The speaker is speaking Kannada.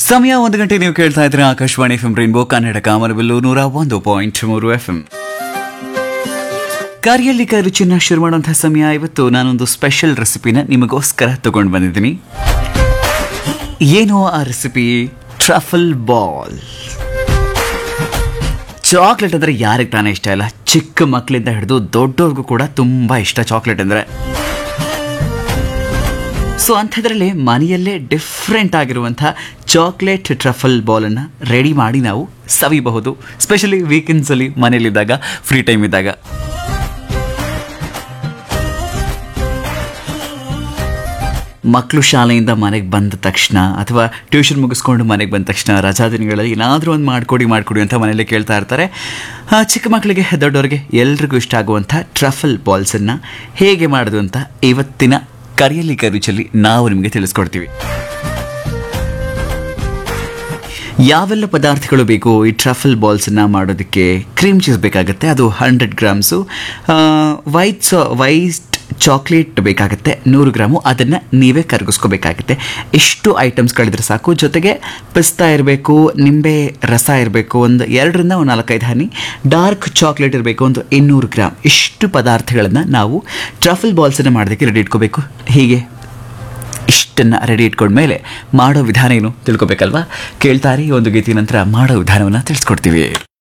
ಸಮಯ 1 ಗಂಟೆ. ನೀವು ಕೇಳ್ತಾ ಇದ್ರೆ ಆಕಾಶವಾಣಿ ಎಫ್ಎಂ ರೈನ್ಬೋ ಕನ್ನಡ ಕಾಮನಬಿಲ್ಲು 101.3 FM. ಕಾರ್ಯಲ್ಲಿ ಕೈ ರುಚಿನ ಶುರು ಮಾಡುವಂತಹ ಸಮಯ. ಇವತ್ತು ನಾನೊಂದು ಸ್ಪೆಷಲ್ ರೆಸಿಪಿನ ನಿಮಗೋಸ್ಕರ ತಗೊಂಡು ಬಂದಿದ್ದೀನಿ. ಏನು ಆ ರೆಸಿಪಿ? Truffle ball. ಚಾಕ್ಲೇಟ್ ಅಂದರೆ ಯಾರಿಗೆ ತಾನೇ ಇಷ್ಟ ಇಲ್ಲ? ಚಿಕ್ಕ ಮಕ್ಕಳಿಂದ ಹಿಡಿದು ದೊಡ್ಡವ್ರಿಗೂ ಕೂಡ ತುಂಬ ಇಷ್ಟ ಚಾಕ್ಲೇಟ್ ಅಂದರೆ. ಸೊ ಅಂಥದ್ರಲ್ಲಿ ಮನೆಯಲ್ಲೇ ಡಿಫ್ರೆಂಟ್ ಆಗಿರುವಂಥ ಚಾಕ್ಲೇಟ್ ಟ್ರಫಲ್ ಬಾಲನ್ನು ರೆಡಿ ಮಾಡಿ ನಾವು ಸವಿಬಹುದು. ಸ್ಪೆಷಲಿ ವೀಕೆಂಡ್ಸಲ್ಲಿ ಮನೇಲಿದ್ದಾಗ, ಫ್ರೀ ಟೈಮ್ ಇದ್ದಾಗ. ಮಕ್ಕಳು ಶಾಲೆಯಿಂದ ಮನೆಗೆ ಬಂದ ತಕ್ಷಣ ಅಥವಾ ಟ್ಯೂಷನ್ ಮುಗಿಸ್ಕೊಂಡು ಮನೆಗೆ ಬಂದ ತಕ್ಷಣ ರಜಾ ದಿನಗಳಲ್ಲಿ ಏನಾದರೂ ಒಂದು ಮಾಡಿಕೊಡಿ ಅಂತ ಮನೇಲಿ ಕೇಳ್ತಾ ಇರ್ತಾರೆ. ಚಿಕ್ಕ ಮಕ್ಕಳಿಗೆ ದೊಡ್ಡವರಿಗೆ ಎಲ್ರಿಗೂ ಇಷ್ಟ ಆಗುವಂಥ ಟ್ರಫಲ್ ಬಾಲ್ಸನ್ನು ಹೇಗೆ ಮಾಡೋದು ಅಂತ ಇವತ್ತಿನ ಕರಿಯಲ್ಲಿ ಕರುಚಲ್ಲಿ ನಾವು ನಿಮಗೆ ತಿಳಿಸ್ಕೊಡ್ತೀವಿ. ಯಾವೆಲ್ಲ ಪದಾರ್ಥಗಳು ಬೇಕು ಈ ಟ್ರಫಲ್ ಬಾಲ್ಸನ್ನು ಮಾಡೋದಕ್ಕೆ? ಕ್ರೀಮ್ ಚೀಸ್ ಬೇಕಾಗುತ್ತೆ, ಅದು 100 ಗ್ರಾಮ್ಸು. ವೈಟ್ ಚಾಕ್ಲೇಟ್ ಬೇಕಾಗುತ್ತೆ 100 ಗ್ರಾಮು, ಅದನ್ನು ನೀವೇ ಕರಗಿಸ್ಕೋಬೇಕಾಗುತ್ತೆ. ಇಷ್ಟು ಐಟಮ್ಸ್ಗಳಿದ್ರೆ ಸಾಕು. ಜೊತೆಗೆ ಪಿಸ್ತಾ ಇರಬೇಕು, ನಿಂಬೆ ರಸ ಇರಬೇಕು, ಒಂದು 2 ರಿಂದ 4-5 ಹನಿ, ಡಾರ್ಕ್ ಚಾಕ್ಲೇಟ್ ಇರಬೇಕು, ಒಂದು 200 ಗ್ರಾಮ್. ಇಷ್ಟು ಪದಾರ್ಥಗಳನ್ನು ನಾವು ಟ್ರಫಲ್ ಬಾಲ್ಸನ್ನು ಮಾಡೋದಕ್ಕೆ ರೆಡಿ ಇಟ್ಕೋಬೇಕು. ಹೀಗೆ ಇಷ್ಟನ್ನು ರೆಡಿ ಇಟ್ಕೊಂಡ್ಮೇಲೆ ಮಾಡೋ ವಿಧಾನ ಏನು ತಿಳ್ಕೊಬೇಕಲ್ವಾ? ಕೇಳ್ತಾರೆ. ಒಂದು ಗೀತೆ ನಂತರ ಮಾಡೋ ವಿಧಾನವನ್ನು ತಿಳಿಸ್ಕೊಡ್ತೀವಿ.